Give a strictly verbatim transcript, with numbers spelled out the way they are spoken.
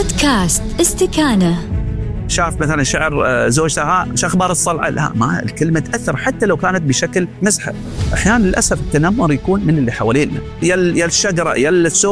بودكاست استكانة. شاف مثلا شعر زوجته ها شو اخبار الصلع، لا ما الكلمه تاثر حتى لو كانت بشكل مزحه. احيانا للاسف التنمر يكون من اللي حوالينا، يا يا الشجره يا السوق